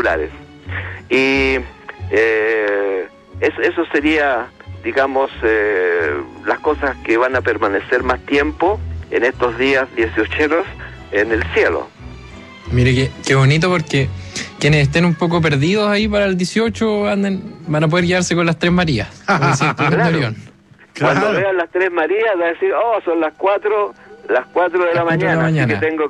espectaculares. Y eso sería, digamos, las cosas que van a permanecer más tiempo en estos días 18eros en el cielo. Mire qué bonito, porque quienes estén un poco perdidos ahí para el 18 van a poder guiarse con las Tres Marías. Claro. Cuando vean las Tres Marías van a decir, son las 4 de la mañana, así que tengo